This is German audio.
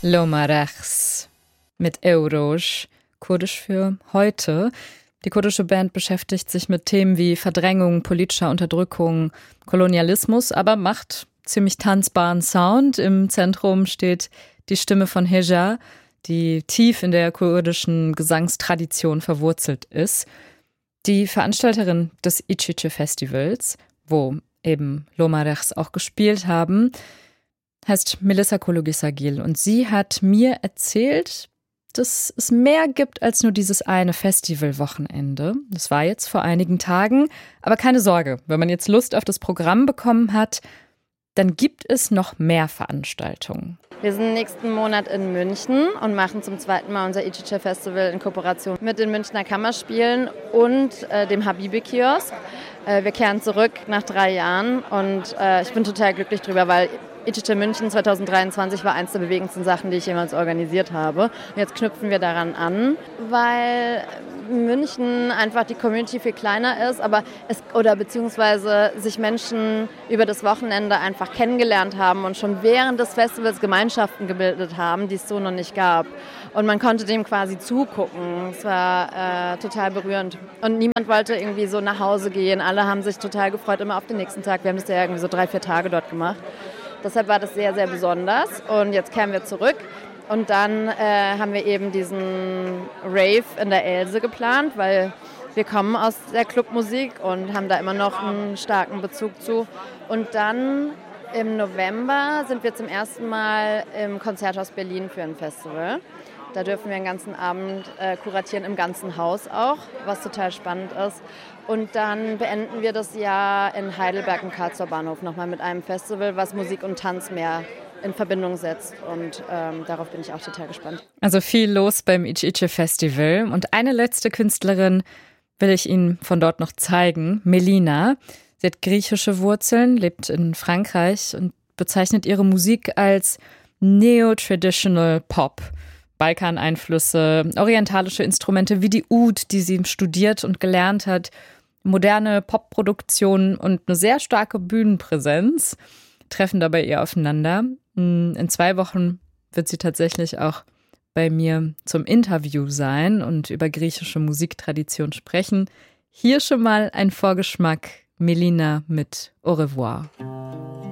Lomarechs mit Eurosh, kurdisch für heute. Die kurdische Band beschäftigt sich mit Themen wie Verdrängung, politischer Unterdrückung, Kolonialismus, aber macht ziemlich tanzbaren Sound. Im Zentrum steht die Stimme von Heja, die tief in der kurdischen Gesangstradition verwurzelt ist. Die Veranstalterin des İçiçi Festivals, wo eben Lomarechs auch gespielt haben, heißt Melissa Kologisagil und sie hat mir erzählt, dass es mehr gibt als nur dieses eine Festivalwochenende. Das war jetzt vor einigen Tagen, aber keine Sorge, wenn man jetzt Lust auf das Programm bekommen hat, dann gibt es noch mehr Veranstaltungen. Wir sind nächsten Monat in München und machen zum zweiten Mal unser İçiçi Festival in Kooperation mit den Münchner Kammerspielen und dem Habibi-Kiosk. Wir kehren zurück nach 3 Jahren und ich bin total glücklich drüber, weil İçiçi München 2023 war eins der bewegendsten Sachen, die ich jemals organisiert habe. Und jetzt knüpfen wir daran an, weil München einfach die Community viel kleiner ist, aber beziehungsweise sich Menschen über das Wochenende einfach kennengelernt haben und schon während des Festivals Gemeinschaften gebildet haben, die es so noch nicht gab. Und man konnte dem quasi zugucken. Es war total berührend. Und niemand wollte irgendwie so nach Hause gehen. Alle haben sich total gefreut, immer auf den nächsten Tag. Wir haben das ja irgendwie so 3-4 Tage dort gemacht. Deshalb war das sehr, sehr besonders. Und jetzt kehren wir zurück. Und dann haben wir eben diesen Rave in der Else geplant, weil wir kommen aus der Clubmusik und haben da immer noch einen starken Bezug zu. Und dann im November sind wir zum ersten Mal im Konzerthaus Berlin für ein Festival. Da dürfen wir einen ganzen Abend kuratieren, im ganzen Haus auch, was total spannend ist. Und dann beenden wir das Jahr in Heidelberg im Karlsruher Bahnhof nochmal mit einem Festival, was Musik und Tanz mehr in Verbindung setzt. Und darauf bin ich auch total gespannt. Also viel los beim İçiçi Festival. Und eine letzte Künstlerin will ich Ihnen von dort noch zeigen, Melina. Sie hat griechische Wurzeln, lebt in Frankreich und bezeichnet ihre Musik als Neo-Traditional Pop. Balkaneinflüsse, orientalische Instrumente wie die Oud, die sie studiert und gelernt hat, moderne Popproduktionen und eine sehr starke Bühnenpräsenz treffen da bei ihr aufeinander. In 2 Wochen wird sie tatsächlich auch bei mir zum Interview sein und über griechische Musiktradition sprechen. Hier schon mal ein Vorgeschmack, Melina mit Au revoir.